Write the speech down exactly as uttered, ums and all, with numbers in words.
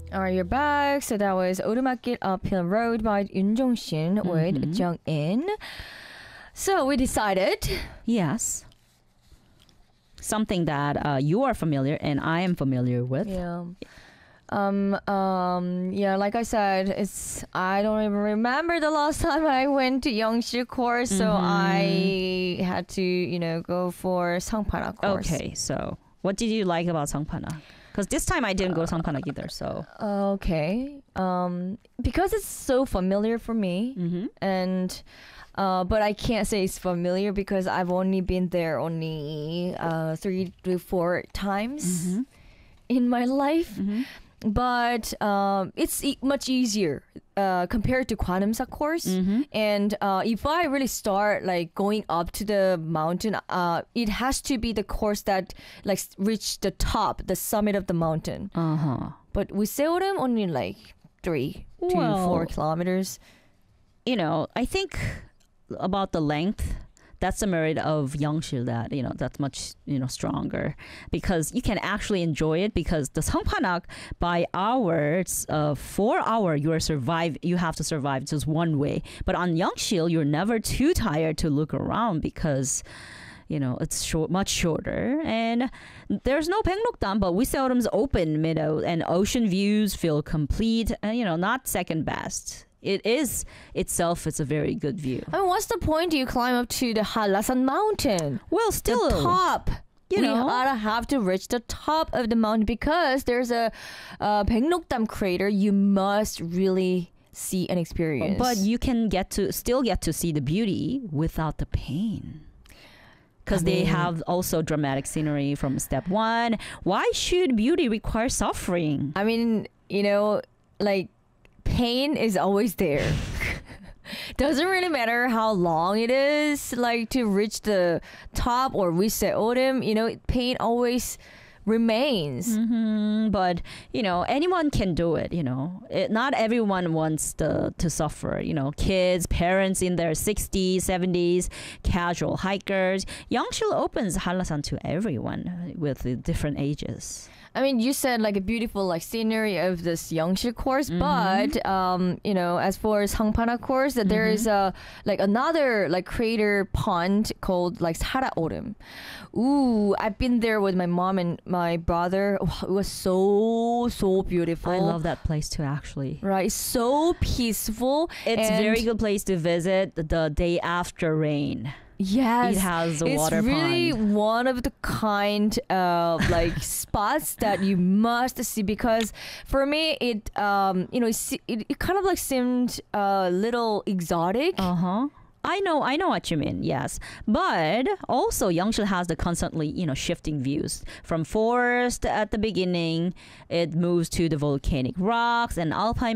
Alright, you're back. So that was 오르막길 Uphill Road by Yoon Jong-shin with Mhm. Jung In. So we decided. Yes. Something that uh, you are familiar and I am familiar with. Yeah. Um. Um. Yeah. Like I said, it's I don't even remember the last time I went to Youngshi course, so Mhm. I had to, you know, go for Sangpana course. Okay, so what did you like about Sangpana? Because this time I didn't go to Sangpana either, so. Okay. Um. Because it's so familiar for me, Mm-hmm. and. Uh, but I can't say it's familiar because I've only been there only uh, three to four times Mm-hmm. in my life. Mm-hmm. But um, it's e- much easier uh, compared to Gwaneumsa course. Mm-hmm. And uh, if I really start like going up to the mountain, uh, it has to be the course that like s- reach the top, the summit of the mountain. Uh-huh. But with Seorim, only like three to Well, four kilometers. You know, I think about the length, that's the merit of Yeongsil, that, you know, that's much, you know, stronger because you can actually enjoy it because the Sangpanak by hours, uh, four hour, you are survive, you have to survive just one way. But on Yeongsil, you're never too tired to look around because, you know, it's short, much shorter. And there's no Baeknokdam, but Wiseorum's open meadow and ocean views feel complete and, you know, not second best. It is itself, it's a very good view. I mean, what's the point? You climb up to the Halasan mountain. Well, still, The top. you we know. gotta have to reach the top of the mountain because there's a uh, Baeknokdam crater you must really see and experience. But you can get to still get to see the beauty without the pain. Because I they mean- have also dramatic scenery from step one. Why should beauty require suffering? I mean, you know, like pain is always there. Doesn't really matter how long it is, like to reach the top or reach the autumn, you know, pain always remains. Hmm. But, you know, anyone can do it, you know. It, not everyone wants the, to suffer, you know. Kids, parents in their sixties, seventies, casual hikers. Yeongsil opens Hallasan to everyone with the different ages. I mean, you said like a beautiful like scenery of this Yeongshi course, Mhm. but um, you know, as for Sangpana course, that there is a like another like crater pond called like Sara Orem. Ooh, I've been there with my mom and my brother. Oh, it was so so beautiful. I love that place too, actually. Right, it's so peaceful. It's a and very good place to visit the day after rain. Yes, It has a it's water really pond. one of the kind of like spots that you must see because for me it um you know it, se- it, it kind of like seemed a little exotic. Uh-huh. I know, I know what you mean. Yes, but also Yeongsil has the constantly, you know, shifting views from forest at the beginning. It moves to the volcanic rocks and alpine